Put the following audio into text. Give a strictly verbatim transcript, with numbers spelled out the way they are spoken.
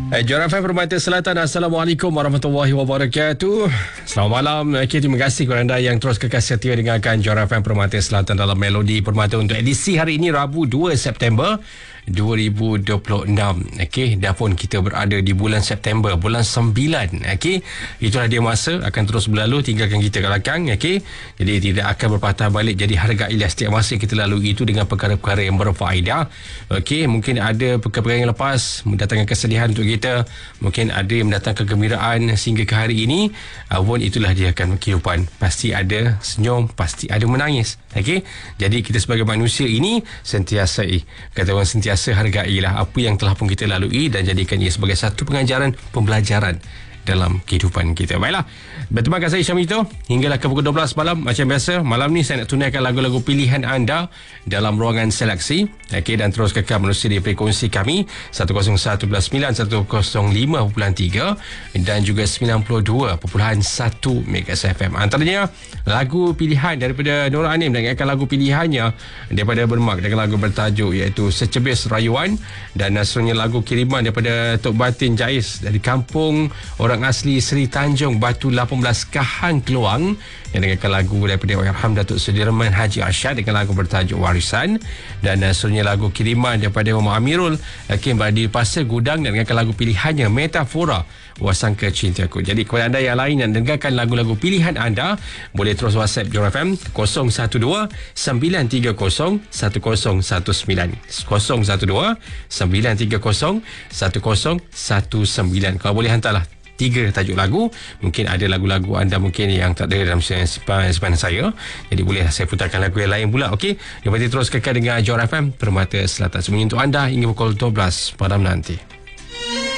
Eh, Johor F M Permata Selatan. Assalamualaikum warahmatullahi wabarakatuh. Selamat malam. Okay, terima kasih kepada anda yang terus kekal setia dengarkan Johor F M Permata Selatan dalam Melodi Permata untuk edisi hari ini Rabu dua September dua ribu dua puluh enam. Okey, dah pun kita berada di bulan September, bulan sembilan. Okey, itulah dia masa akan terus berlalu, tinggalkan kita ke belakang. Okey, jadi tidak akan berpatah balik. Jadi hargailah setiap masa kita lalui itu dengan perkara-perkara yang berfaedah. Okey, mungkin ada perkara-perkara yang lepas mendatangkan kesedihan untuk kita, mungkin ada yang mendatangkan kegembiraan sehingga ke hari ini. Pun itulah dia akan kehidupan. Pasti ada senyum, pasti ada menangis. Okey, jadi kita sebagai manusia ini sentiasa eh, kata orang sentiasa hargailah apa yang telah pun kita lalui dan jadikan ia sebagai satu pengajaran, pembelajaran dalam kehidupan kita. Baiklah, bertemu dengan saya Syamito hinggalah ke pukul dua belas malam. Macam biasa, malam ni saya nak tunaikan lagu-lagu pilihan anda dalam ruangan seleksi. Okey, dan terus kekal menerusi di frekuensi kami seratus satu sembilan, seratus lima tiga dan juga sembilan puluh dua perpuluhan satu Megas F M. Antaranya lagu pilihan daripada Nur Anim dan ingatkan lagu pilihannya daripada Bermak dengan lagu bertajuk iaitu Secebis Rayuan, dan seterusnya lagu kiriman daripada Tok Batin Jais dari kampung orang asli Seri Tanjung Batu lapan belas Kahang Keluang, yang dengarkan lagu daripada Allahyarham Datuk Sudirman Haji Asyad dengan lagu bertajuk Warisan, dan uh, seterusnya lagu kiriman daripada Muhammad Amirul Hakim Badi Pasir Gudang dan dengarkan lagu pilihannya Metafora Wasangka Cintaku. Jadi kepada anda yang lain yang dengarkan lagu-lagu pilihan anda, boleh terus WhatsApp Johor F M kosong satu dua sembilan tiga kosong satu kosong satu sembilan kosong satu dua sembilan tiga kosong satu kosong satu sembilan. Kalau boleh hantarlah tiga tajuk lagu. Mungkin ada lagu-lagu anda mungkin yang tak ada dalam simpan, simpan saya, jadi boleh saya putarkan lagu yang lain pula. Okey, yang penting terus kekal dengan Johor F M Permata Selatan semuanya untuk anda hingga pukul dua belas malam nanti.